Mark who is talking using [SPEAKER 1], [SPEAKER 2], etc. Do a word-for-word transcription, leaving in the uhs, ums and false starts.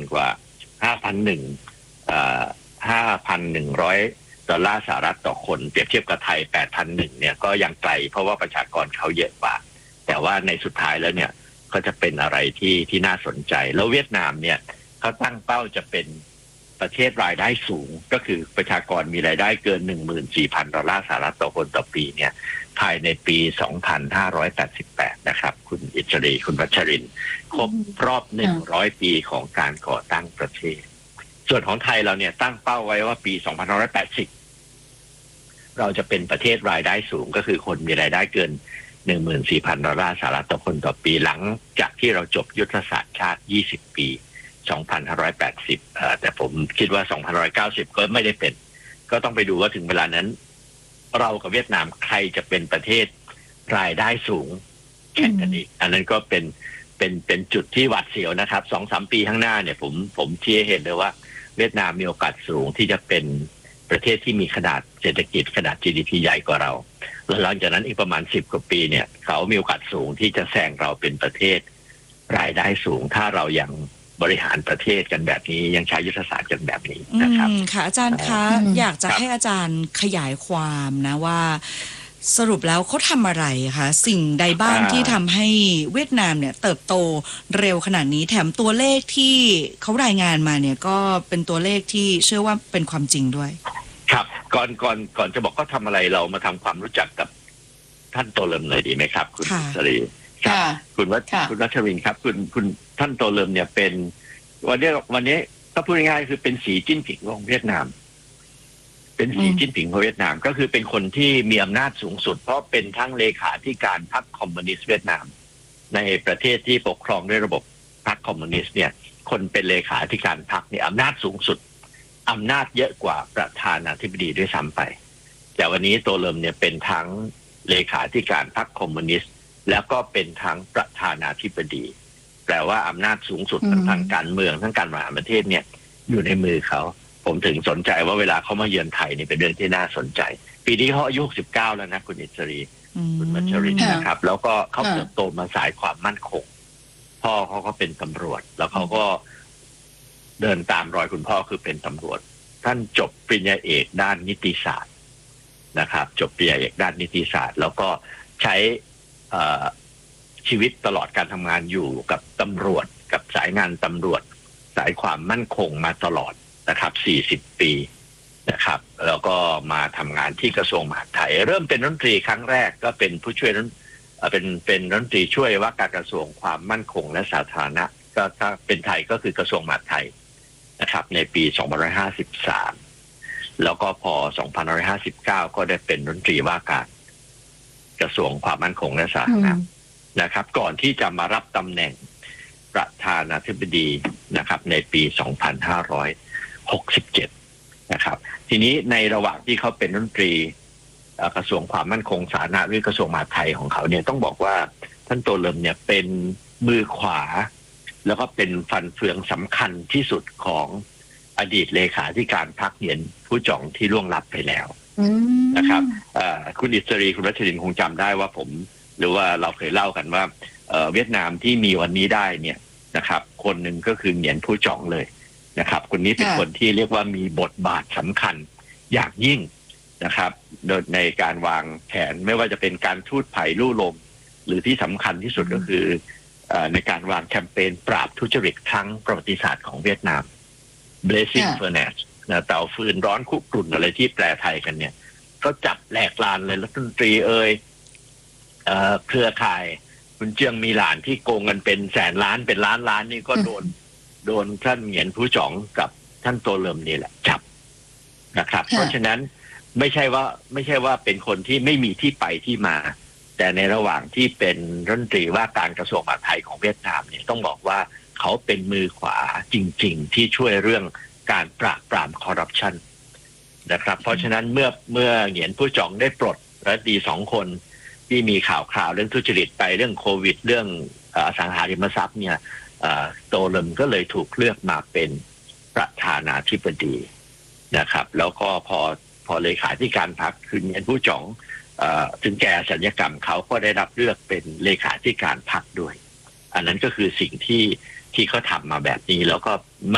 [SPEAKER 1] กว่า ห้าพันหนึ่ง เอ่อ ห้าพันหนึ่งร้อย ดอลลาร์สหรัฐต่อคนเปรียบเทียบกับไทย แปดพันหนึ่ง เนี่ยก็ยังไกลเพราะว่าประชากรเขาเยอะกว่าแต่ว่าในสุดท้ายแล้วเนี่ยก็จะเป็นอะไรที่ที่น่าสนใจแล้วเวียดนามเนี่ยเขาตั้งเป้าจะเป็นประเทศรายได้สูงก็คือประชากรมีรายได้เกิน หนึ่งหมื่นสี่พัน ดอลลาร์สหรัฐต่อคนต่อปีเนี่ยภายในปี สองพันห้าร้อยแปดสิบแปด นะครับคุณอิสรีคุณวัชรินทร์ครบรอบหนึ่งร้อยปีของการก่อตั้งประเทศส่วนของไทยเราเนี่ยตั้งเป้าไว้ว่าปี สองพันห้าร้อยแปดสิบ เราจะเป็นประเทศรายได้สูงก็คือคนมีรายได้เกิน หนึ่งหมื่นสี่พัน ดอลลาร์สหรัฐต่อคนต่อปีหลังจากที่เราจบยุทธศาสตร์ชาติยี่สิบปีสองพันห้าร้อยแปดสิบเอ่อแต่ผมคิดว่าสองพันห้าร้อยเก้าสิบก็ไม่ได้เป็นก็ต้องไปดูว่าถึงเวลานั้นเรากับเวียดนามใครจะเป็นประเทศรายได้สูงแข่งกันอีกอันนั้นก็เป็นเป็นเป็นจุดที่หวาดเสียวนะครับ สองสาม ปีข้างหน้าเนี่ยผมผมเชื่อเห็นเลยว่าเวียดนามมีโอกาสสูงที่จะเป็นประเทศที่มีขนาดเศรษฐกิจขนาด จี ดี พี ใหญ่กว่าเราแล้วหลังจากนั้นอีกประมาณสิบกว่าปีเนี่ยเขามีโอกาสสูงที่จะแซงเราเป็นประเทศรายได้สูงถ้าเรายังบริหารประเทศกันแบบนี้ยังใช้ยุทธศาสตร์กันแบบนี้นะครับ
[SPEAKER 2] ค่ะอาจารย์คะอยากจะให้อาจารย์ขยายความนะว่าสรุปแล้วเขาทำอะไรคะสิ่งใดบ้างที่ทำให้เวียดนามเนี่ยเติบโตเร็วขนาดนี้แถมตัวเลขที่เขารายงานมาเนี่ยก็เป็นตัวเลขที่เชื่อว่าเป็นความจริงด้วย
[SPEAKER 1] ครับก่อนก่อนก่อนจะบอกเขาทำอะไรเรามาทำความรู้จักกับท่านโตเลิมเลยดีไหมครับคุณสรีครับคุณวัชคุณรัชวินครับคุณคุณท่านโตเลิมเนี่ยเป็นวันนี้วันนี้ก็พูดง่ายๆคือเป็นสีจิ้นผิงของเวียดนามเป็นสีจิ้นผิงของเวียดนามก็คือเป็นคนที่มีอำนาจสูงสุดเพราะเป็นทั้งเลขาธิการพรรคคอมมิวนิสต์เวียดนามในประเทศที่ปกครองด้วยระบบพรรคคอมมิวนิสต์เนี่ยคนเป็นเลขาธิการพรรคเนี่ยอำนาจสูงสุดอำนาจเยอะกว่าประธานาธิบดีด้วยซ้ำไปแต่วันนี้โตเลิมเนี่ยเป็นทั้งเลขาธิการพรรคคอมมิวนิสต์แล้วก็เป็นทั้งประธานาธิบดีแปลว่าอำนาจสูงสุดทั้งทางการเมืองทั้งการบริหารประเทศเนี่ยอยู่ในมือเขาผมถึงสนใจว่าเวลาเขามาเยือนไทยนี่เป็นเรื่องที่น่าสนใจปีนี้เขาอายุหกสิบเก้าแล้วนะคุณอิสรีคุณมัชรินนะครับแล้วก็เขาเติบโตมาสายความมั่นคงพ่อเขาก็เป็นตำรวจแล้วเขาก็เดินตามรอยคุณพ่อคือเป็นตำรวจท่านจบปริญญาเอกด้านนิติศาสตร์นะครับจบปริญญาเอกด้านนิติศาสตร์แล้วก็ใช้ชีวิตตลอดการทำงานอยู่กับตำรวจกับสายงานตำรวจสายความมั่นคงมาตลอดนะครับสี่สิบปีนะครับแล้วก็มาทำงานที่กระทรวงมหาดไทยเริ่มเป็นรัฐมนตรีครั้งแรกก็เป็นผู้ช่วยเป็นเป็นรัฐมนตรีช่วยว่าการกระทรวงความมั่นคงและสาธารณะก็ถ้าเป็นไทยก็คือกระทรวงมหาดไทยนะครับในปีสองพันห้าร้อยห้าสิบสามแล้วก็พอสองพันห้าร้อยห้าสิบเก้าก็ได้เป็นรัฐมนตรีว่าการกระทรวงความมั่นคงและสาธารณะนะครับก่อนที่จะมารับตำแหน่งประธานาธิบดีนะครับในปีสองพันห้าร้อยหกสิบเจ็ดนะครับทีนี้ในระหว่างที่เขาเป็นรัฐมนตรีกระทรวงความมั่นคงสาธารณะหรือกระทรวงมหาดไทยของเขาเนี่ยต้องบอกว่าท่านโตเลิมเนี่ยเป็นมือขวาแล้วก็เป็นฟันเฟืองสำคัญที่สุดของอดีตเลขาธิการพรรคเหงียนผู้จ่องที่ล่วงลับไปแล้วนะครับคุณอิสรีคุณรัชรินทร์คงจำได้ว่าผมหรือว่าเราเคยเล่ากันว่าเวียดนามที่มีวันนี้ได้เนี่ยนะครับคนหนึ่งก็คือเหงียนผู้จ่องเลยนะครับคนนี้เป็นคนที่เรียกว่ามีบทบาทสำคัญอย่างยิ่งนะครับในการวางแผนไม่ว่าจะเป็นการทูตไผ่ลู่ลมหรือที่สำคัญที่สุดก็คือในการวางแคมเปญปราบทุจริตครั้งประวัติศาสตร์ของเวียดนาม Blazing Furnace นะเตาฟืนร้อนคุกรุ่นอะไรที่แปลไทยกันเนี่ยก็จับแหลกลานเลยรัฐมนตรีเอ่ยเครือข่ายคุณเจืองมีหลานที่โกงเงินเป็นแสนล้านเป็นล้านล้านนี่ก็โดนโดนท่านเหงียนผู้จ่องกับท่านโตเลิมนี่แหละจับนะครับเพราะฉะนั้นไม่ใช่ว่าไม่ใช่ว่าเป็นคนที่ไม่มีที่ไปที่มาแต่ในระหว่างที่เป็นรัฐมนตรีว่าการกระทรวงมหาดไทยของเวียดนามเนี่ยต้องบอกว่าเขาเป็นมือขวาจริงๆที่ช่วยเรื่องการปราบปรามคอร์รัปชันนะครับเพราะฉะนั้นเมื่อเมื่อเหงียนผู้จ่องได้ปลดรัฐมนตรีสองคนที่มีข่าวคราวเรื่องทุจริตไปเรื่องโควิดเรื่องอสังหาริมทรัพย์เนี่ยโตเลิมก็เลยถูกเลือกมาเป็นประธานาธิบดีนะครับแล้วก็พอพอเลขาธิการพรรคคือเหงียนผู้จ่องถึงแก่สัญญกรรมเขาก็ได้รับเลือกเป็นเลขาธิการพรรคด้วยอันนั้นก็คือสิ่งที่ที่เขาทำมาแบบนี้แล้วก็